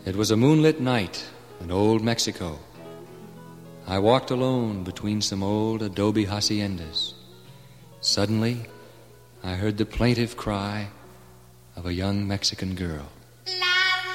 It was a moonlit night in old Mexico. I walked alone between some old adobe haciendas. Suddenly, I heard the plaintive cry of a young Mexican girl.